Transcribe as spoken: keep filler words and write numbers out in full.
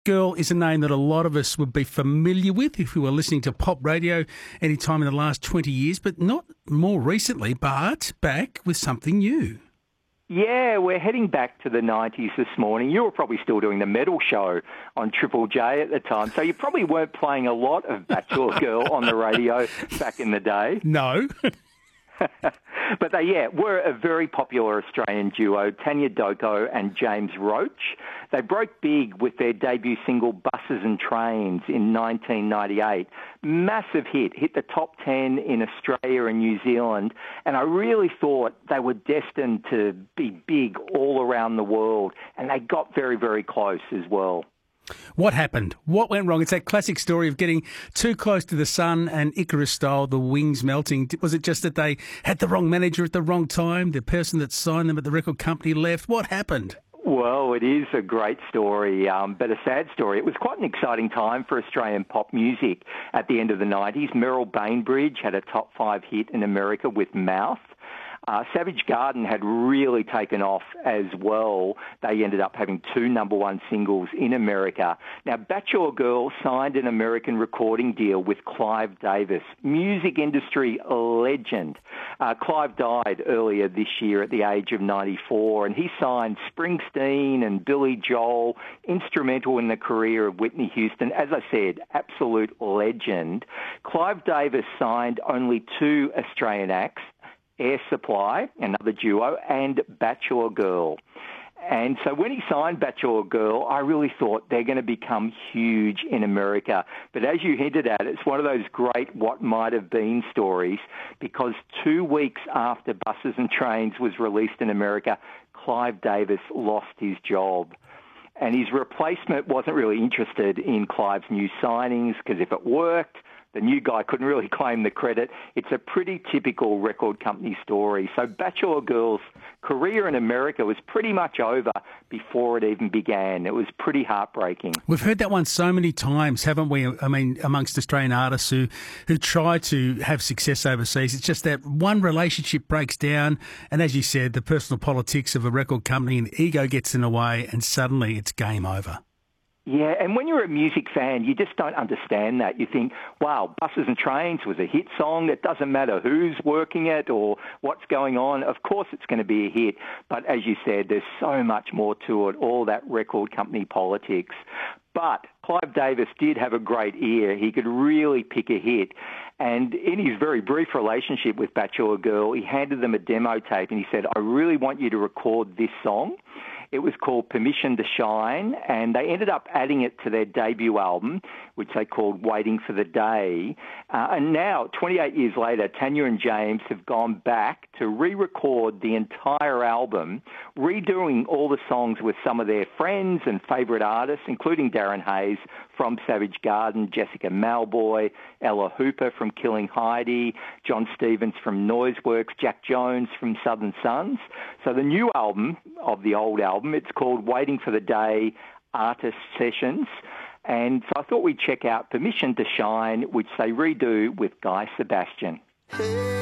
Girl is a name that a lot of us would be familiar with if we were listening to pop radio any time in the last twenty years, but not more recently, but back with something new. Yeah, we're heading back to the nineties this morning. You were probably still doing the metal show on Triple J at the time, so you probably weren't playing a lot of Bachelor Girl on the radio back in the day. No. But they, yeah, were a very popular Australian duo, Tanya Doko and James Roach. They broke big with their debut single, Buses and Trains, in nineteen ninety-eight. Massive hit, hit the top ten in Australia and New Zealand, and I really thought they were destined to be big all around the world, and they got very, very close as well. What happened? What went wrong? It's that classic story of getting too close to the sun and Icarus style, the wings melting. Was it just that they had the wrong manager at the wrong time? The person that signed them at the record company left? What happened? Well, it is a great story, um, but a sad story. It was quite an exciting time for Australian pop music at the end of the nineties. Merrill Bainbridge had a top five hit in America with Mouth. Uh, Savage Garden had really taken off as well. They ended up having two number one singles in America. Now, Bachelor Girl signed an American recording deal with Clive Davis, music industry legend. Uh, Clive died earlier this year at the age of ninety-four, and he signed Springsteen and Billy Joel, instrumental in the career of Whitney Houston. As I said, absolute legend. Clive Davis signed only two Australian acts, Air Supply, another duo, and Bachelor Girl. And so when he signed Bachelor Girl, I really thought they're going to become huge in America. But as you hinted at, it's one of those great what might have been stories, because two weeks after Buses and Trains was released in America, Clive Davis lost his job. And his replacement wasn't really interested in Clive's new signings, because if it worked, the new guy couldn't really claim the credit. It's a pretty typical record company story. So Bachelor Girl's career in America was pretty much over before it even began. It was pretty heartbreaking. We've heard that one so many times, haven't we? I mean, amongst Australian artists who, who try to have success overseas. It's just that one relationship breaks down, and as you said, the personal politics of a record company and the ego gets in the way, and suddenly it's game over. Yeah, and when you're a music fan, you just don't understand that. You think, wow, Buses and Trains was a hit song. It doesn't matter who's working it or what's going on. Of course it's going to be a hit. But as you said, there's so much more to it, all that record company politics. But Clive Davis did have a great ear. He could really pick a hit. And in his very brief relationship with Bachelor Girl, he handed them a demo tape and he said, I really want you to record this song. It was called Permission to Shine, and they ended up adding it to their debut album, which they called Waiting for the Day. Uh, and now, twenty-eight years later, Tanya and James have gone back to re-record the entire album, redoing all the songs with some of their friends and favourite artists, including Darren Hayes from Savage Garden, Jessica Malboy, Ella Hooper from Killing Heidi, John Stevens from Noiseworks, Jack Jones from Southern Sons. So the new album of the old album, it's called Waiting for the Day Artist Sessions. And so I thought we'd check out Permission to Shine, which they redo with Guy Sebastian.